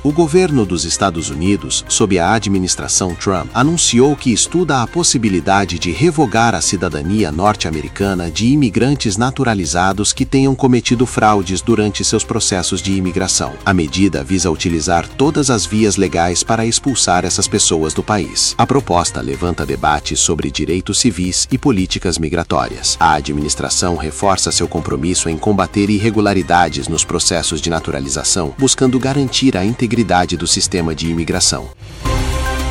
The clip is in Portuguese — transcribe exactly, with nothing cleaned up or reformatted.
O governo dos Estados Unidos, sob a administração Trump, anunciou que estuda a possibilidade de revogar a cidadania norte-americana de imigrantes naturalizados que tenham cometido fraudes durante seus processos de imigração. A medida visa utilizar todas as vias legais para expulsar essas pessoas do país. A proposta levanta debates sobre direitos civis e políticas migratórias. A administração reforça seu compromisso em combater irregularidades nos processos de naturalização, buscando garantir a integridade do sistema de imigração.